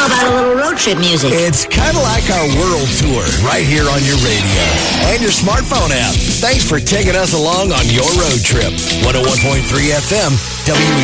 How about a little road trip music? It's kind of like our world tour right here on your radio and your smartphone app. Thanks for taking us along on your road trip. 101.3 FM, WE.